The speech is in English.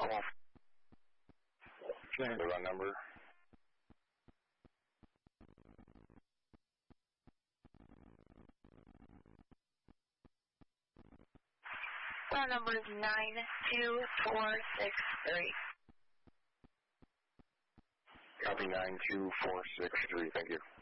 call. The run number. Run number is 92463. Copy 92463. Thank you.